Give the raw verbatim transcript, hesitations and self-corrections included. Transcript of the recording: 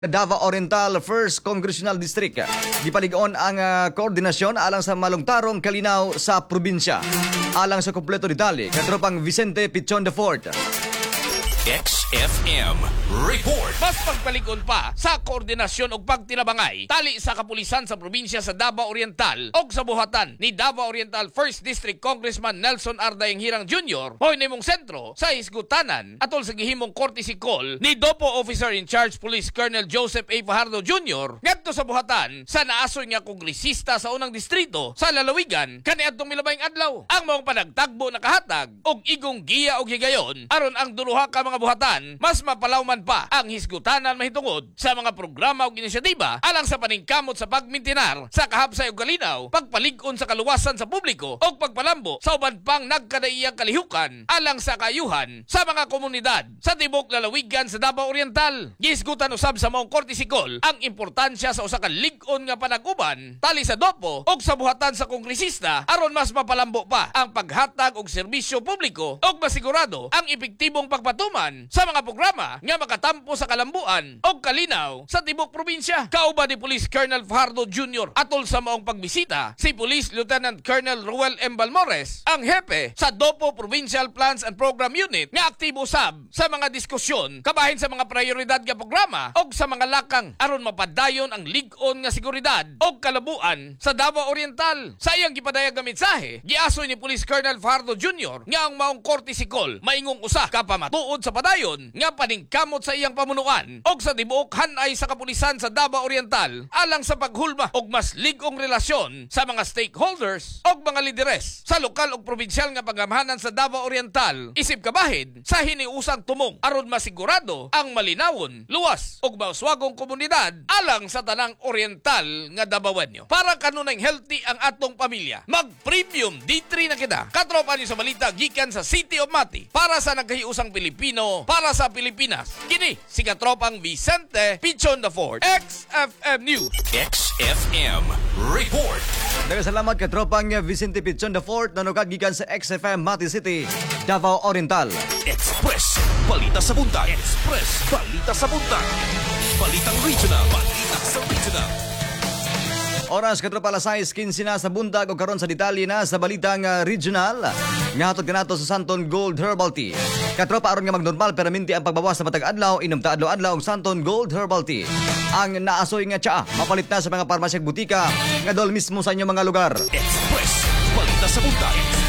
Davao Oriental First Congressional District. Gipaligon ang uh, koordinasyon alang sa malungtarong kalinaw sa probinsya. Alang sa kompleto detalye, katropang Vicente Pichon the Fourth. X F M Report. Mas pagpalikon pa sa koordinasyon ug pagtinabangay tali sa kapulisan sa probinsya sa Davao Oriental og sa buhatan ni Davao Oriental First District Congressman Nelson Ardayeng Hirang Junior Hoy nimong sentro sa hisgutanan atol sa gihimong courtesy call ni Dopo Officer in Charge Police Colonel Joseph A. Fajardo Junior ngadto sa buhatan sa naasoy nga kongresista sa unang distrito sa Lalawigan kaniadtong milabayng adlaw. Ang mong panagtagbo nakahatag og igong giya og higayon aron ang duruha ka mga buhatan mas mapalawman pa ang hisgutanan mahitungod sa mga programa ug inisyatiba alang sa paningkamot sa pagmintinar sa kahabsay ug kalinaw, pagpalig-on sa kaluwasan sa publiko ug pagpalambo sa uban pang nagkadaiyang kalihukan alang sa kaayuhan sa mga komunidad sa tibok lalawigan sa Davao Oriental. Gihisgutan usab sa maong courtesy call ang importansya sa usa ka lig-on nga panag-uban tali sa Dopo ug sa buhatan sa kongresista aron mas mapalambo pa ang paghatag og serbisyo publiko ug masigurado ang epektibong pagpatuman sa mga programa nga makatampo sa kalambuan o kalinaw sa tibok probinsya. Kauban ni Police Colonel Fajardo Junior atol sa maong pagbisita si Police Lieutenant Colonel Ruel M. Balmores, ang hepe sa Dopo Provincial Plans and Program Unit nga aktibo sab sa mga diskusyon kabahin sa mga prioridad nga programa o sa mga lakang aron mapadayon ang lig-on nga seguridad o kalabuan sa Davao Oriental. Sa iyang gipadayag nga mensahe, giasoy ni Police Colonel Fajardo Junior nga ang maong courtesy call maingong usa ka pamatuod sa padayon nga paningkamot sa iyang pamunuan og sa tibuok hanay sa kapulisan sa Davao Oriental alang sa paghulma og mas lig-ong relasyon sa mga stakeholders og mga lideres sa lokal ug probinsyal nga pagamahanan sa Davao Oriental isip kabahid sa hiniusang tumong aron masigurado ang malinawon, luwas ug mauswagong komunidad alang sa tanang oriental nga Davaoenyo. Para kanunay healthy ang atong pamilya, mag-premium D three na kita. Katropa niyo sa balita gikan sa City of Mati para sa nagkahiusang Pilipino para sa Pilipinas. Kini si katropang Vicente Pichon the Fourth. X F M News. X F M Report. Nagasalamat katropang Vicente Pichon the Fourth nanukad gikan sa X F M Mati City, Davao Oriental. Express Balita sa Buntag. Express Balita sa Buntag. Balitang Regional. Balita sa Regional. Oras katropa alas sais kinse na sa buntag o karon sa detalye na sa balitang uh, regional. Ngahatod kanato sa Santon Gold Herbal Tea. Katropa aron nga magnormal permanente ang pagbawas sa matag adlaw inom ta adlaw-adlaw og Santon Gold Herbal Tea. Ang naasoy nga tsaa mapalit na sa mga parmasya ug butika nga dol mismo sa inyong mga lugar. Express Balita sa Buntag.